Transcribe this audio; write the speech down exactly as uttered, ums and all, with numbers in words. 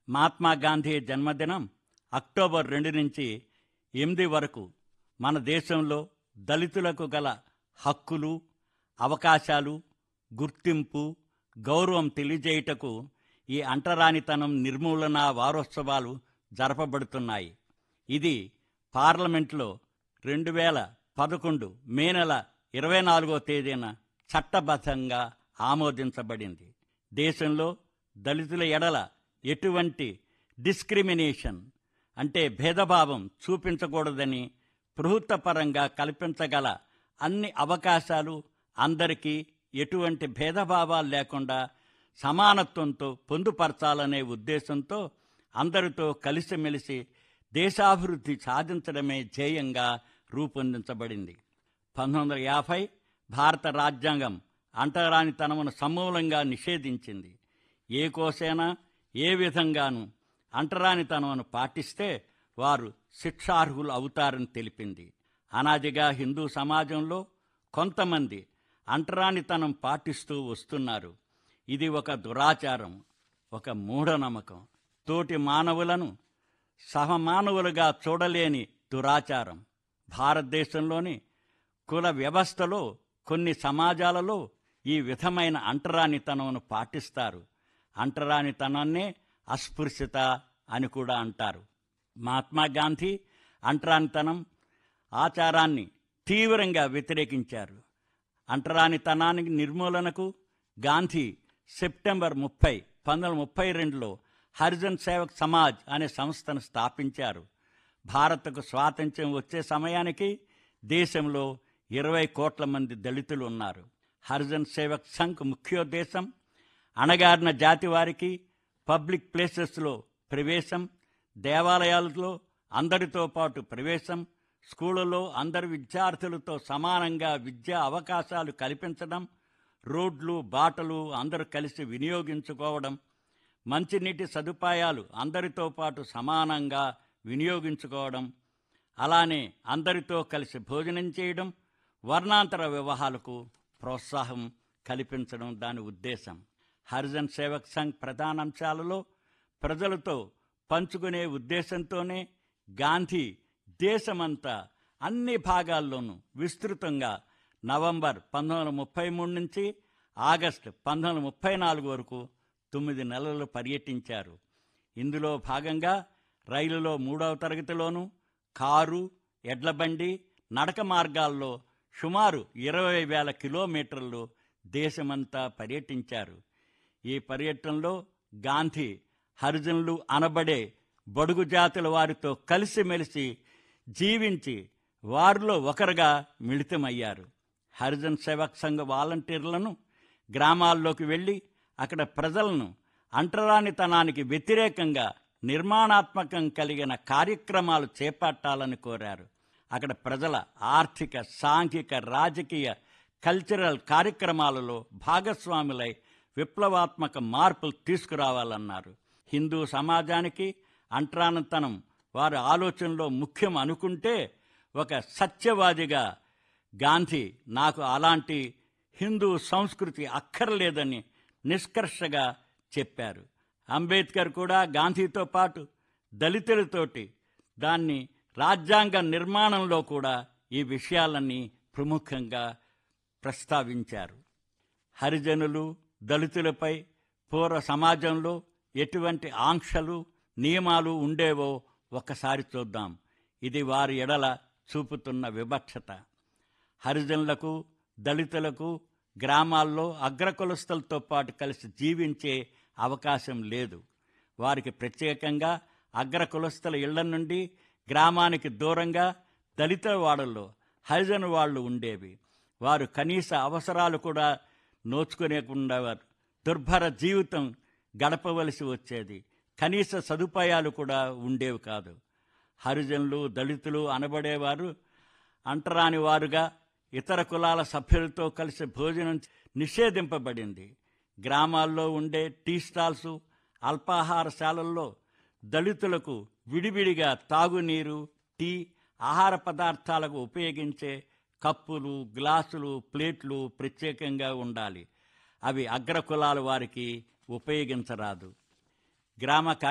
మహాత్మా గాంధీ జన్మదినం అక్టోబర్ రెండు నుంచి ఎనిమిది వరకు మన దేశంలో దళితులకు గల హక్కులు, అవకాశాలు, గుర్తింపు, గౌరవం తెలియజేయుటకు ఈ అంటరానితనం నిర్మూలన వారోత్సవాలు జరపబడుతున్నాయి. ఇది పార్లమెంట్లో రెండు వేల పదకొండు మే నెల ఇరవై నాలుగో తేదీన చట్టబద్ధంగా ఆమోదించబడింది. దేశంలో దళితుల ఎడల ఎటువంటి డిస్క్రిమినేషన్ అంటే భేదభావం చూపించకూడదని, ప్రభుత్వపరంగా కల్పించగల అన్ని అవకాశాలు అందరికీ ఎటువంటి భేదభావాలు లేకుండా సమానత్వంతో పొందుపరచాలనే ఉద్దేశంతో అందరితో కలిసిమెలిసి దేశాభివృద్ధి సాధించడమే ధ్యేయంగా రూపొందించబడింది. పంతొమ్మిది వందల యాభై భారత రాజ్యాంగం అంటరానితనమును సమూలంగా నిషేధించింది. ఏ కోసైనా ఏ విధంగానూ అంటరానితనమును పాటిస్తే వారు శిక్షార్హులు అవుతారని తెలిపింది. అనాదిగా హిందూ సమాజంలో కొంతమంది అంటరానితనం పాటిస్తూ వస్తున్నారు. ఇది ఒక దురాచారం, ఒక మూఢనమ్మకం, తోటి మానవులను సహమానవులుగా చూడలేని దురాచారం. భారతదేశంలోని కుల వ్యవస్థలో కొన్ని సమాజాలలో ఈ విధమైన అంటరానితనమును పాటిస్తారు. అంటరానితనాన్నే అస్పృశ్యత అని కూడా అంటారు. మహాత్మా గాంధీ అంటరానితనం ఆచారాన్ని తీవ్రంగా వ్యతిరేకించారు. అంటరానితనానికి నిర్మూలనకు గాంధీ సెప్టెంబర్ ముప్పై పంతొమ్మిది వందల ముప్పై రెండులో హరిజన్ సేవక్ సమాజ్ అనే సంస్థను స్థాపించారు. భారత్కు స్వాతంత్ర్యం వచ్చే సమయానికి దేశంలో ఇరవై కోట్ల మంది దళితులు ఉన్నారు. హరిజన్ సేవక్ సంఘ్ ముఖ్యోద్దేశం అణగారిన జాతి వారికి పబ్లిక్ ప్లేసెస్లో ప్రవేశం, దేవాలయాలలో అందరితో పాటు ప్రవేశం, స్కూళ్ళలో అందరి విద్యార్థులతో సమానంగా విద్యా అవకాశాలు కల్పించడం, రోడ్లు బాటలు అందరూ కలిసి వినియోగించుకోవడం, మంచినీటి సదుపాయాలు అందరితో పాటు సమానంగా వినియోగించుకోవడం, అలానే అందరితో కలిసి భోజనం చేయడం, వర్ణాంతర వివాహాలకు ప్రోత్సాహం కల్పించడం దాని ఉద్దేశం. హరిజన్ సేవక్ సంఘ్ ప్రధాన అంశాలలో ప్రజలతో పంచుకునే ఉద్దేశంతోనే గాంధీ దేశమంతా అన్ని భాగాల్లోనూ విస్తృతంగా నవంబర్ పంతొమ్మిది వందల ముప్పై మూడు నుంచి ఆగస్టు పంతొమ్మిది వందల ముప్పై నాలుగు వరకు తొమ్మిది నెలలు పర్యటించారు. ఇందులో భాగంగా రైలులో మూడవ తరగతిలోనూ, కారు, ఎడ్లబండి, నడక మార్గాల్లో సుమారు ఇరవై వేల కిలోమీటర్లు దేశమంతా పర్యటించారు. ఈ పర్యటనలో గాంధీ హరిజనులు అనబడే బడుగు జాతుల వారితో కలిసిమెలిసి జీవించి వారిలో ఒకరుగా మిళితమయ్యారు. హరిజన్ సేవక్ సంఘ్ వాలంటీర్లను గ్రామాల్లోకి వెళ్ళి అక్కడ ప్రజలను అంటరానితనానికి వ్యతిరేకంగా నిర్మాణాత్మకం కలిగిన కార్యక్రమాలు చేపట్టాలని కోరారు. అక్కడ ప్రజల ఆర్థిక, సాంఘిక, రాజకీయ, కల్చరల్ కార్యక్రమాలలో భాగస్వాములై విప్లవాత్మక మార్పులు తీసుకురావాలన్నారు. హిందూ సమాజానికి అంటరానితనం వారి ఆలోచనలో ముఖ్యం అనుకుంటే ఒక సత్యవాదిగా గాంధీ నాకు అలాంటి హిందూ సంస్కృతి అక్కర్లేదని నిష్కర్షగా చెప్పారు. అంబేద్కర్ కూడా గాంధీతో పాటు దళితులతోటి దాన్ని రాజ్యాంగ నిర్మాణంలో కూడా ఈ విషయాలన్నీ ప్రముఖంగా ప్రస్తావించారు. హరిజనులు, దళితులపై పూర్వ సమాజంలో ఎటువంటి ఆంక్షలు, నియమాలు ఉండేవో ఒక్కసారి చూద్దాం. ఇది వారి ఎడల చూపుతున్న వివక్షత. హరిజనులకు, దళితులకు గ్రామాల్లో అగ్రకులస్తులతో పాటు కలిసి జీవించే అవకాశం లేదు. వారికి ప్రత్యేకంగా అగ్రకులస్తుల ఇళ్ల నుండి గ్రామానికి దూరంగా దళిత వాడల్లో హరిజన వాళ్ళు ఉండేవి. వారు కనీస అవసరాలు కూడా నోచుకునేకుండేవారు. దుర్భర జీవితం గడపవలసి వచ్చేది. కనీస సదుపాయాలు కూడా ఉండేవి కాదు. హరిజనులు, దళితులు అనబడేవారు అంటరాని వారుగా ఇతర కులాల సభ్యులతో కలిసి భోజనం నిషేధింపబడింది. గ్రామాల్లో ఉండే టీ స్టాల్సు, అల్పాహారశాలల్లో దళితులకు విడివిడిగా తాగునీరు, టీ, ఆహార పదార్థాలకు ఉపయోగించే కప్పులు, గ్లాసులు, ప్లేట్లు ప్రత్యేకంగా ఉండాలి. అవి అగ్రకులాల వారికి ఉపయోగించరాదు. గ్రామ